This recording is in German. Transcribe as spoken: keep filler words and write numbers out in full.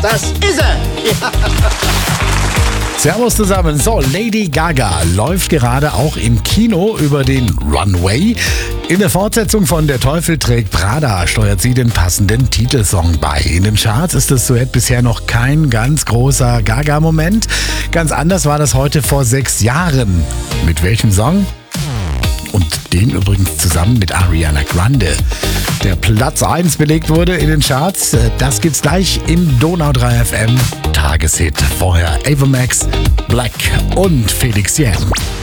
Das ist er. Ja. Servus zusammen. So, Lady Gaga läuft gerade auch im Kino über den Runway. In der Fortsetzung von Der Teufel trägt Prada steuert sie den passenden Titelsong bei. In den Charts ist das Duett bisher noch kein ganz großer Gaga-Moment. Ganz anders war das heute vor sechs Jahren. Mit welchem Song? Und den übrigens zusammen mit Ariana Grande, der Platz eins belegt wurde in den Charts. Das gibt's gleich im Donau drei F M Tageshit. Vorher Ava Max, Black und Felix Jähn.